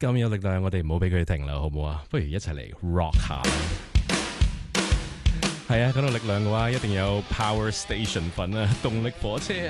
咁有力量，我哋唔好俾佢停啦，好唔好啊？不如一齊嚟 rock 下。係啊，講到力量嘅話，一定有 Power Station 份啊，動力火車